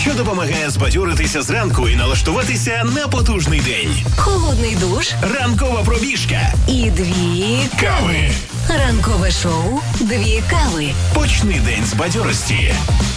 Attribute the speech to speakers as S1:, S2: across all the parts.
S1: що допомагає збадьоритися зранку і налаштуватися на потужний день.
S2: Холодний душ.
S1: Ранкова пробіжка.
S2: І 2
S1: Кави.
S2: Ранкове шоу «2 кави».
S1: Почни день з бадьорості.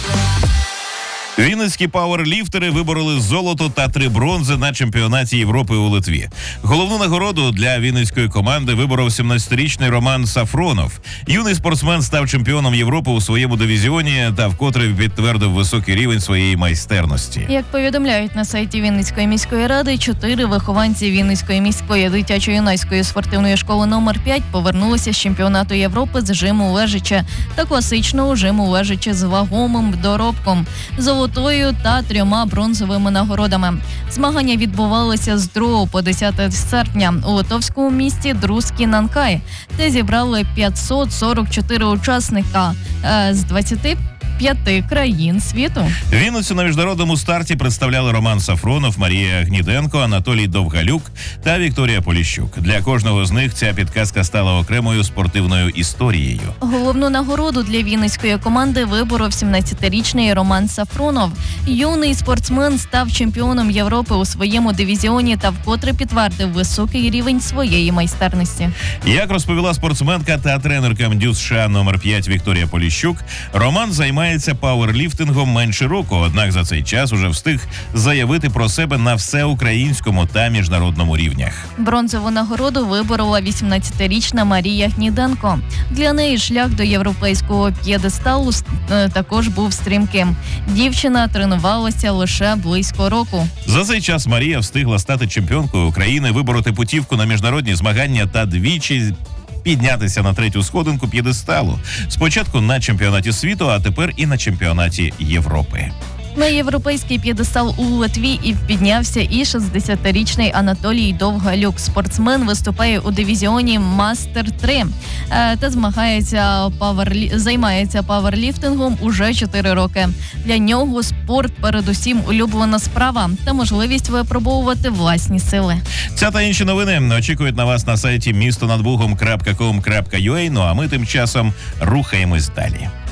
S3: Вінницькі пауерліфтери вибороли золото та 3 бронзи на чемпіонаті Європи у Литві. Головну нагороду для вінницької команди виборов 17-річний Роман Сафронов. Юний спортсмен став чемпіоном Європи у своєму дивізіоні та вкотре підтвердив високий рівень своєї майстерності.
S4: Як повідомляють на сайті Вінницької міської ради, 4 вихованці Вінницької міської дитячо-юнацької спортивної школи номер 5 повернулися з чемпіонату Європи з жиму лежача та класичного жиму лежача з вагомим доробком, золотою та 3 бронзовими нагородами. Змагання відбувалися з 2 по 10 серпня у литовському місті Друзький-Нанкай, де зібрали 544 учасника з 25 країн світу.
S3: Вінницю на міжнародному старті представляли Роман Сафронов, Марія Гніденко, Анатолій Довгалюк та Вікторія Поліщук. Для кожного з них ця підказка стала окремою спортивною історією.
S4: Головну нагороду для вінницької команди виборов 17-річний Роман Сафронов. Юний спортсмен став чемпіоном Європи у своєму дивізіоні та вкотре підтвердив високий рівень своєї майстерності.
S3: Як розповіла спортсменка та тренерка МДЮ США номер 5 Вікторія Поліщук, Роман займається пауерліфтингом менше року, однак за цей час уже встиг заявити про себе на всеукраїнському та міжнародному рівнях.
S4: Бронзову нагороду виборола 18-річна Марія Гніденко. Для неї шлях до європейського п'єдесталу також був стрімким. Дівчина тренувалася лише близько року.
S3: За цей час Марія встигла стати чемпіонкою України, вибороти путівку на міжнародні змагання та двічі піднятися на 3-ю сходинку п'єдесталу. Спочатку на чемпіонаті світу, а тепер і на чемпіонаті Європи.
S4: На європейський п'єдестал у Литві і піднявся і 60-річний Анатолій Довгалюк. Спортсмен виступає у дивізіоні Мастер-3 та займається паверліфтингом уже 4 роки. Для нього спорт передусім улюблена справа та можливість випробовувати власні сили.
S3: Ця та інші новини очікують на вас на сайті містонадбугом.com.ua. Ну а ми тим часом рухаємось далі.